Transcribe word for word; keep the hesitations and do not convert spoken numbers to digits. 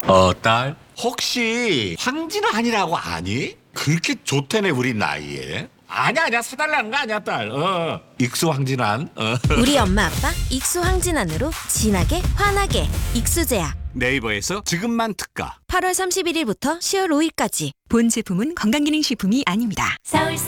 어, 딸? 혹시 황진환이라고 아니? 그렇게 좋다네 우리 나이에. 아니야 아니야 사달라는 거 아니야 딸. 어. 익수 황진환. 어. 우리 엄마 아빠 익수 황진환으로 진하게 환하게 익수제약. 네이버에서 지금만 특가. 팔월 삼십일일부터 시월 오일까지. 본 제품은 건강기능식품이 아닙니다. 서울